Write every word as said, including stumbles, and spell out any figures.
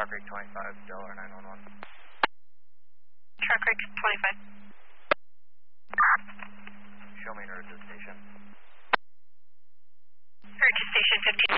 Creek twenty-five, Delaware nine one one. Shark Creek twenty-five. Show me route to the station. Route to station fifteen.